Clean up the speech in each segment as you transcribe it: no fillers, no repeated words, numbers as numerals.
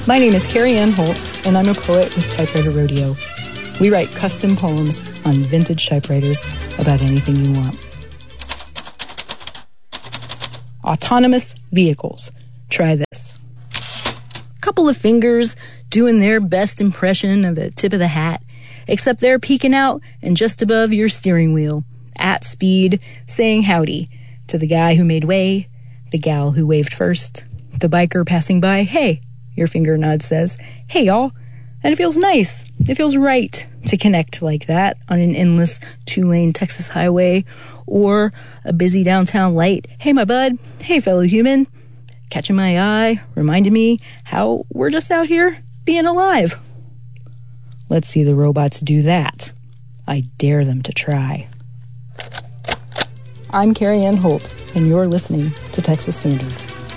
My name is Carrie Ann Holt, and I'm a poet with Typewriter Rodeo. We write custom poems on vintage typewriters about anything you want. Autonomous vehicles. Try this. Couple of fingers doing their best impression of a tip of the hat, except they're peeking out and just above your steering wheel, at speed, saying howdy to the guy who made way, the gal who waved first, the biker passing by. Hey, your finger nod says, hey, y'all. And it feels nice. It feels right to connect like that on an endless 2-lane Texas highway or a busy downtown light. Hey, my bud. Hey, fellow human. Catching my eye, reminding me how we're just out here being alive. Let's see the robots do that. I dare them to try. I'm Carrie Ann Holt, and you're listening to Texas Standard.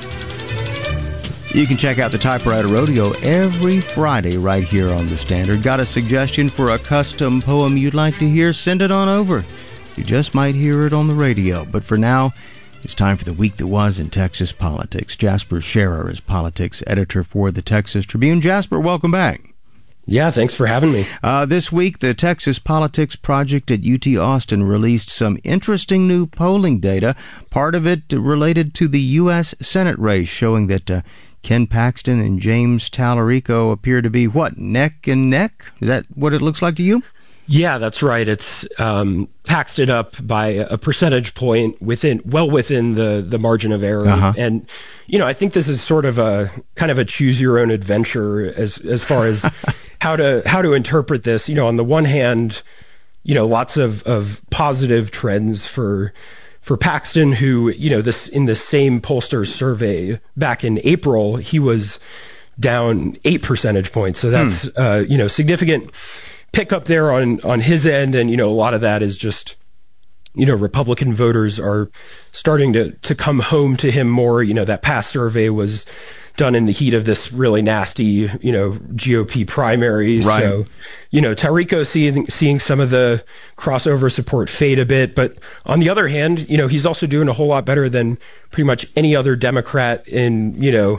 You can check out the Typewriter Rodeo every Friday right here on The Standard. Got a suggestion for a custom poem you'd like to hear? Send it on over. You just might hear it on the radio. But for now, it's time for the week that was in Texas politics. Jasper Scherer is politics editor for the Texas Tribune. Jasper, welcome back. Yeah, thanks for having me. This week, the Texas Politics Project at UT Austin released some interesting new polling data, part of it related to the U.S. Senate race, showing that Ken Paxton and James Tallarico appear to be, neck and neck? Is that what it looks like to you? Yeah, that's right. It's Paxton up by a percentage point within the margin of error. Uh-huh. And, I think this is sort of a kind of a choose your own adventure as far as how to interpret this. On the one hand, lots of positive trends for Paxton, who, this in the same pollster's survey back in April, he was down 8 percentage points. So that's, significant pickup there on his end. And, a lot of that is just, Republican voters are starting to come home to him more. That past survey was done in the heat of this really nasty, GOP primary. Right. So, Tallarico seeing some of the crossover support fade a bit. But on the other hand, he's also doing a whole lot better than pretty much any other Democrat in,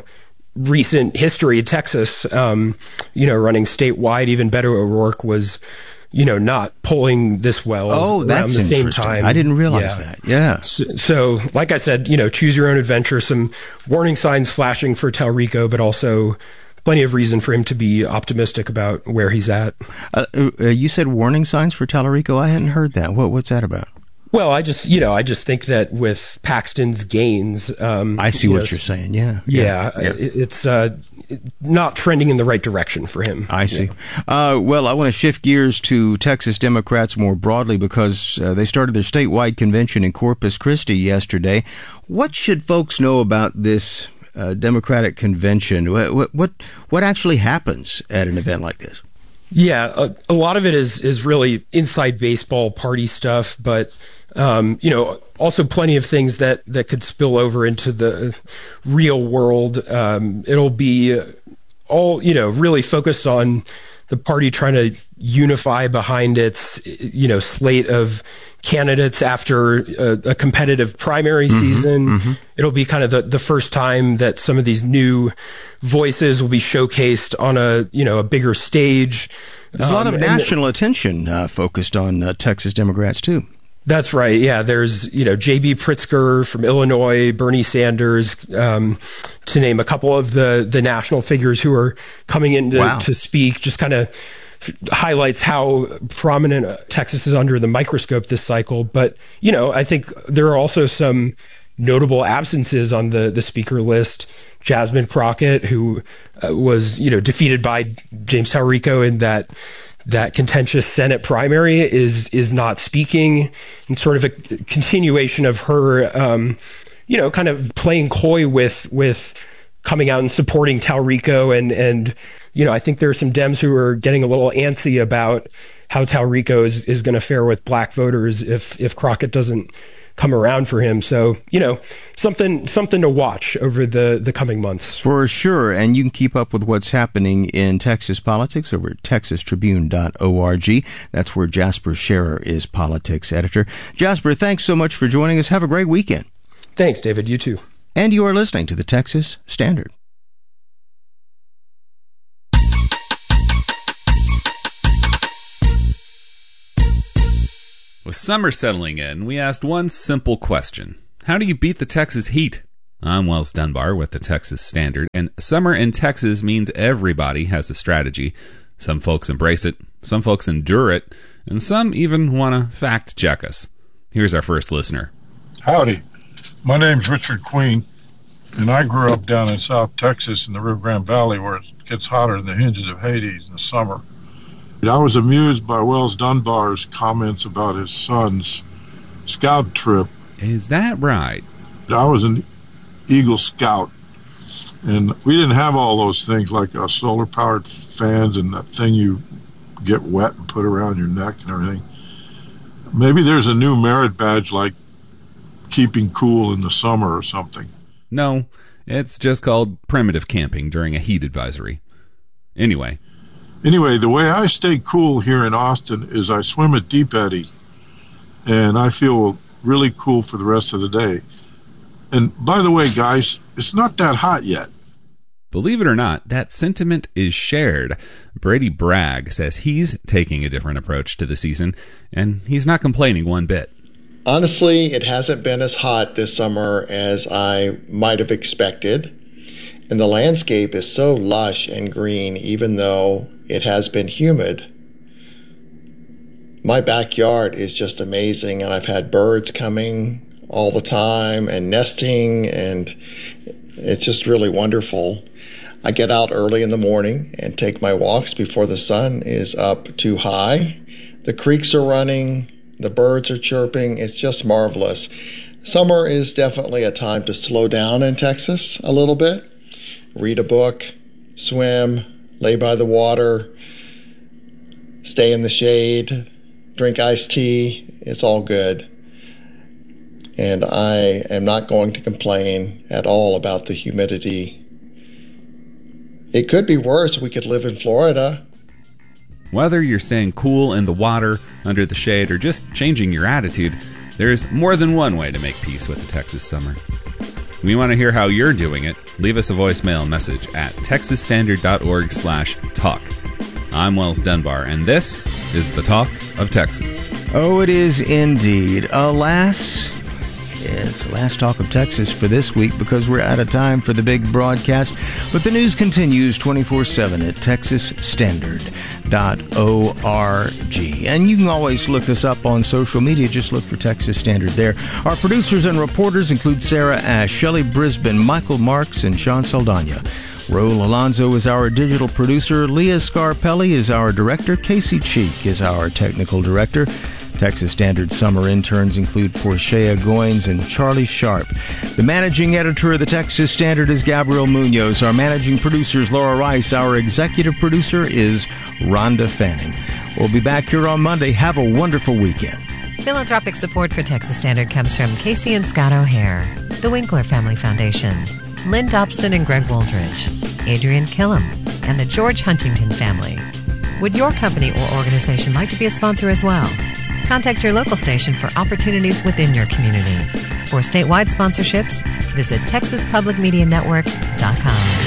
recent history. Texas, running statewide. Even Beto O'Rourke was, not polling this well around the same time. I didn't realize that. Yeah. So, like I said, choose your own adventure. Some warning signs flashing for Tallarico, but also plenty of reason for him to be optimistic about where he's at. You said warning signs for Tallarico. I hadn't heard that. What's that about? Well, I just think that with Paxton's gains, I see what you're saying. Yeah. It's not trending in the right direction for him. I see. Well, I want to shift gears to Texas Democrats more broadly because they started their statewide convention in Corpus Christi yesterday. What should folks know about this Democratic convention? What actually happens at an event like this? Yeah, a lot of it is really inside baseball party stuff, but also plenty of things that could spill over into the real world. It'll be all, really focused on the party trying to unify behind its, slate of candidates after a competitive primary season. Mm-hmm. It'll be kind of the first time that some of these new voices will be showcased on a bigger stage. There's a lot of national attention focused on Texas Democrats too. That's right. Yeah, there's J.B. Pritzker from Illinois, Bernie Sanders, to name a couple of the national figures who are coming in to speak. Just kind of highlights how prominent Texas is under the microscope this cycle. But I think there are also some notable absences on the speaker list. Jasmine Crockett, who was defeated by James Tallarico in that contentious Senate primary, is not speaking, and sort of a continuation of her, kind of playing coy with coming out and supporting Tallarico, and I think there are some Dems who are getting a little antsy about how Tallarico is going to fare with black voters if Crockett doesn't come around for him. So, something to watch over the coming months. For sure. And you can keep up with what's happening in Texas politics over at texastribune.org. That's where Jasper Scherer is politics editor. Jasper, thanks so much for joining us. Have a great weekend. Thanks, David. You too. And you are listening to the Texas Standard. With summer settling in, we asked one simple question. How do you beat the Texas heat? I'm Wells Dunbar with the Texas Standard, and summer in Texas means everybody has a strategy. Some folks embrace it, some folks endure it, and some even want to fact-check us. Here's our first listener. Howdy. My name's Richard Queen, and I grew up down in South Texas in the Rio Grande Valley where it gets hotter than the hinges of Hades in the summer. I was amused by Wells Dunbar's comments about his son's scout trip. Is that right? I was an Eagle Scout, and we didn't have all those things like solar-powered fans and that thing you get wet and put around your neck and everything. Maybe there's a new merit badge like keeping cool in the summer or something. No, it's just called primitive camping during a heat advisory. Anyway, the way I stay cool here in Austin is I swim at Deep Eddy, and I feel really cool for the rest of the day. And by the way, guys, it's not that hot yet. Believe it or not, that sentiment is shared. Brady Bragg says he's taking a different approach to the season, and he's not complaining one bit. Honestly, it hasn't been as hot this summer as I might have expected. And the landscape is so lush and green, even though it has been humid. My backyard is just amazing, and I've had birds coming all the time and nesting, and it's just really wonderful. I get out early in the morning and take my walks before the sun is up too high. The creeks are running, the birds are chirping. It's just marvelous. Summer is definitely a time to slow down in Texas a little bit. Read a book, swim, lay by the water, stay in the shade, drink iced tea. It's all good. And I am not going to complain at all about the humidity. It could be worse. We could live in Florida. Whether you're staying cool in the water, under the shade, or just changing your attitude, there's more than one way to make peace with the Texas summer. We want to hear how you're doing it. Leave us a voicemail message at texasstandard.org/talk. I'm Wells Dunbar, and this is the Talk of Texas. Oh, it is indeed. Alas, it's the last Talk of Texas for this week because we're out of time for the big broadcast. But the news continues 24/7 at texasstandard.org. And you can always look us up on social media. Just look for Texas Standard there. Our producers and reporters include Sarah Ash, Shelley Brisbane, Michael Marks, and Sean Saldana. Raul Alonso is our digital producer. Leah Scarpelli is our director. Casey Cheek is our technical director. Texas Standard summer interns include Portia Goins and Charlie Sharp. The managing editor of the Texas Standard is Gabriel Munoz. Our managing producer is Laura Rice. Our executive producer is Rhonda Fanning. We'll be back here on Monday. Have a wonderful weekend. Philanthropic support for Texas Standard comes from Casey and Scott O'Hare, the Winkler Family Foundation, Lynn Dobson and Greg Wooldridge, Adrian Killam, and the George Huntington family. Would your company or organization like to be a sponsor as well? Contact your local station for opportunities within your community. For statewide sponsorships, visit TexasPublicMediaNetwork.com.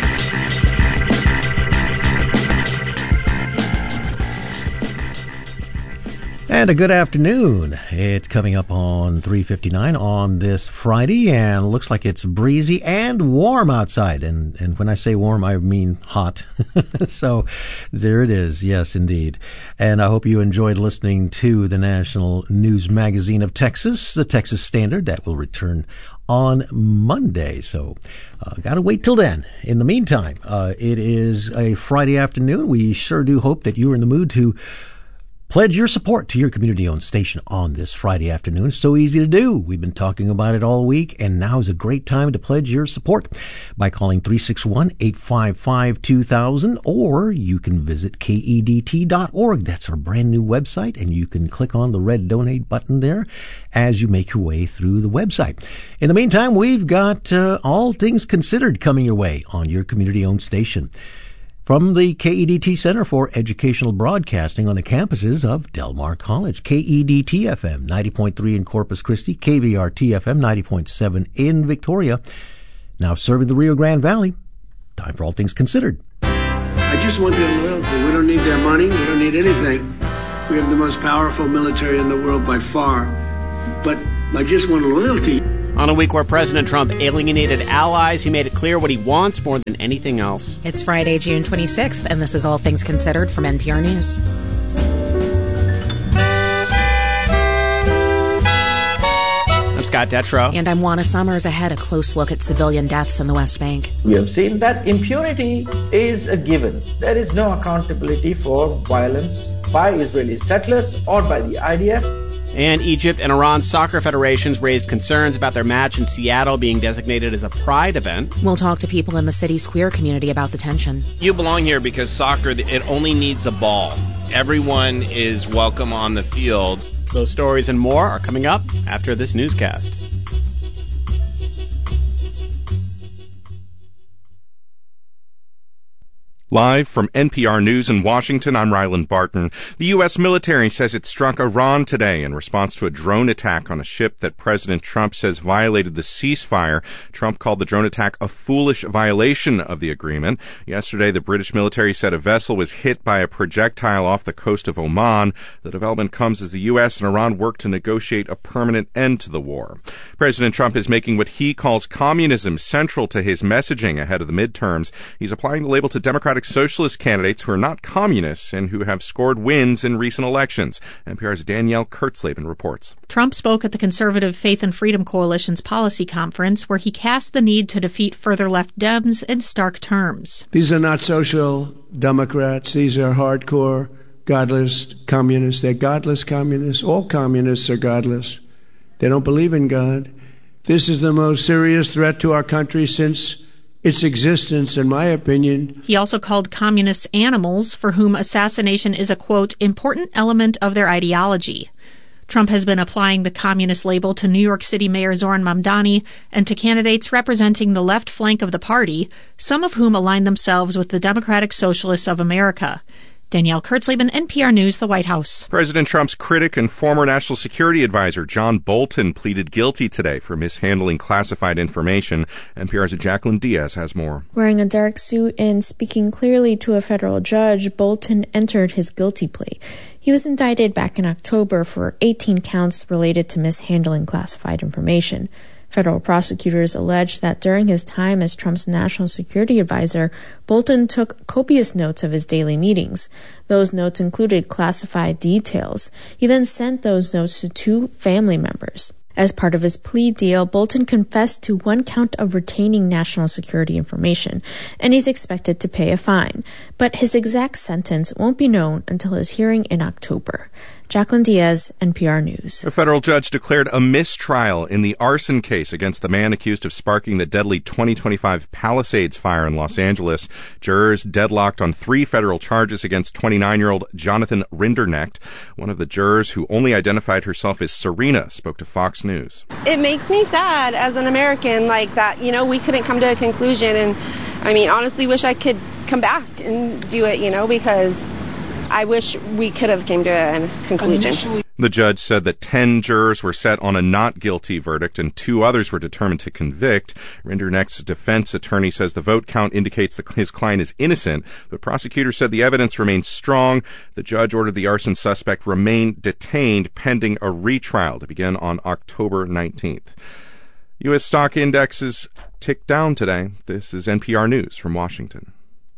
And a good afternoon. It's coming up on 3:59 on this Friday, and looks like it's breezy and warm outside. And when I say warm, I mean hot. So there it is. Yes, indeed. And I hope you enjoyed listening to the National News Magazine of Texas, the Texas Standard, that will return on Monday. So got to wait till then. In the meantime, it is a Friday afternoon. We sure do hope that you are in the mood to pledge your support to your community-owned station on this Friday afternoon. So easy to do. We've been talking about it all week, and now is a great time to pledge your support by calling 361-855-2000, or you can visit KEDT.org. That's our brand new website, and you can click on the red donate button there as you make your way through the website. In the meantime, we've got All Things Considered coming your way on your community-owned station from the KEDT Center for Educational Broadcasting on the campuses of Del Mar College. KEDT-FM 90.3 in Corpus Christi, KVRT-FM 90.7 in Victoria. Now serving the Rio Grande Valley. Time for All Things Considered. I just want their loyalty. We don't need their money. We don't need anything. We have the most powerful military in the world by far. But I just want loyalty. On a week where President Trump alienated allies, he made it clear what he wants more than anything else. It's Friday, June 26th, and this is All Things Considered from NPR News. I'm Scott Detrow. And I'm Juana Summers. Ahead, a close look at civilian deaths in the West Bank. We have seen that impunity is a given. There is no accountability for violence by Israeli settlers or by the IDF. And Egypt and Iran's soccer federations raised concerns about their match in Seattle being designated as a pride event. We'll talk to people in the city's queer community about the tension. You belong here because soccer, it only needs a ball. Everyone is welcome on the field. Those stories and more are coming up after this newscast. Live from NPR News in Washington, I'm Ryland Barton. The U.S. military says it struck Iran today in response to a drone attack on a ship that President Trump says violated the ceasefire. Trump called the drone attack a foolish violation of the agreement. Yesterday, the British military said a vessel was hit by a projectile off the coast of Oman. The development comes as the U.S. and Iran work to negotiate a permanent end to the war. President Trump is making what he calls communism central to his messaging ahead of the midterms. He's applying the label to Democratic socialist candidates who are not communists and who have scored wins in recent elections. NPR's Danielle Kurtzleben reports. Trump spoke at the Conservative Faith and Freedom Coalition's policy conference, where he cast the need to defeat further left Dems in stark terms. These are not social Democrats. These are hardcore, godless communists. They're godless communists. All communists are godless. They don't believe in God. This is the most serious threat to our country since its existence, in my opinion. He also called communists animals, for whom assassination is a, quote, important element of their ideology. Trump has been applying the communist label to New York City Mayor Zohran Mamdani and to candidates representing the left flank of the party, some of whom align themselves with the Democratic Socialists of America. Danielle Kurtzleben, NPR News, the White House. President Trump's critic and former National Security Advisor John Bolton pleaded guilty today for mishandling classified information. NPR's Jacqueline Diaz has more. Wearing a dark suit and speaking clearly to a federal judge, Bolton entered his guilty plea. He was indicted back in October for 18 counts related to mishandling classified information. Federal prosecutors allege that during his time as Trump's national security advisor, Bolton took copious notes of his daily meetings. Those notes included classified details. He then sent those notes to 2 family members. As part of his plea deal, Bolton confessed to 1 count of retaining national security information, and he's expected to pay a fine. But his exact sentence won't be known until his hearing in October. Jacqueline Diaz, NPR News. A federal judge declared a mistrial in the arson case against the man accused of sparking the deadly 2025 Palisades fire in Los Angeles. Jurors deadlocked on 3 federal charges against 29-year-old Jonathan Rinderknecht. One of the jurors, who only identified herself as Serena, spoke to Fox News. It makes me sad as an American, like that, we couldn't come to a conclusion. And honestly wish I could come back and do it, because I wish we could have came to a conclusion. The judge said that 10 jurors were set on a not guilty verdict and 2 others were determined to convict. Rinderknecht's defense attorney says the vote count indicates that his client is innocent, but prosecutors said the evidence remains strong. The judge ordered the arson suspect remain detained pending a retrial to begin on October 19th. U.S. stock indexes ticked down today. This is NPR News from Washington.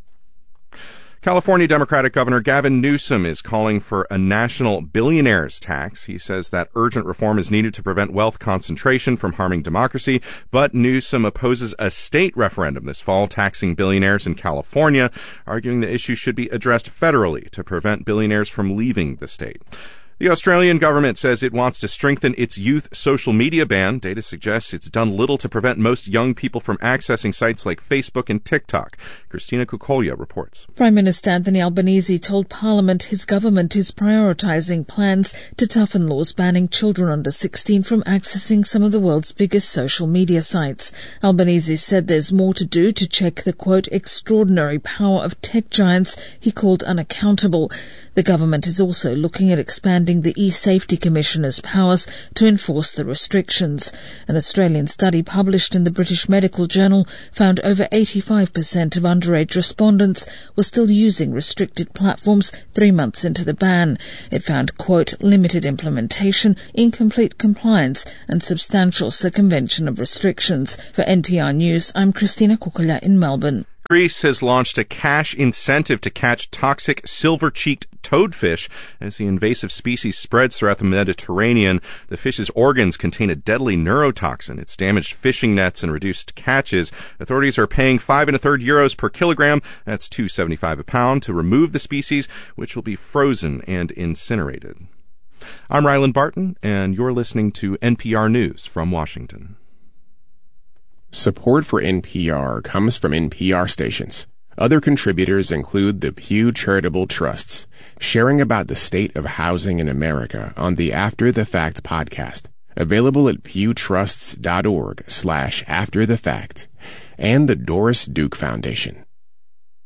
California Democratic Governor Gavin Newsom is calling for a national billionaires tax. He says that urgent reform is needed to prevent wealth concentration from harming democracy, but Newsom opposes a state referendum this fall taxing billionaires in California, arguing the issue should be addressed federally to prevent billionaires from leaving the state. The Australian government says it wants to strengthen its youth social media ban. Data suggests it's done little to prevent most young people from accessing sites like Facebook and TikTok. Christina Kukolia reports. Prime Minister Anthony Albanese told Parliament his government is prioritising plans to toughen laws banning children under 16 from accessing some of the world's biggest social media sites. Albanese said there's more to do to check the, quote, extraordinary power of tech giants he called unaccountable. The government is also looking at expanding expanding the e-Safety Commissioner's powers to enforce the restrictions. An Australian study published in the British Medical Journal found over 85% of underage respondents were still using restricted platforms 3 months into the ban. It found, quote, limited implementation, incomplete compliance, and substantial circumvention of restrictions. For NPR News, I'm Christina Kukula in Melbourne. Greece has launched a cash incentive to catch toxic silver-cheeked toadfish as the invasive species spreads throughout the Mediterranean. The fish's organs contain a deadly neurotoxin. It's damaged fishing nets and reduced catches. Authorities are paying 5 1/3 euros per kilogram, that's $2.75 a pound, to remove the species, which will be frozen and incinerated. I'm Ryland Barton, and you're listening to NPR News from Washington. Support for NPR comes from NPR stations. Other contributors include the Pew Charitable Trusts, sharing about the state of housing in America on the After the Fact podcast, available at pewtrusts.org/afterthefact, and the Doris Duke Foundation.